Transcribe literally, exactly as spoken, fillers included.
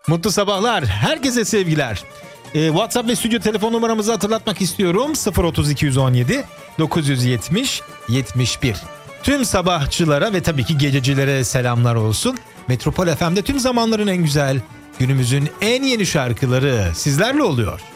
Mutlu sabahlar. Herkese sevgiler. Ee, WhatsApp ve stüdyo telefon numaramızı hatırlatmak istiyorum. sıfır otuz iki on yedi dokuz yüz yetmiş yetmiş bir. Tüm sabahçılara ve tabii ki gececilere selamlar olsun. Metropol F M'de tüm zamanların en güzel, günümüzün en yeni şarkıları sizlerle oluyor.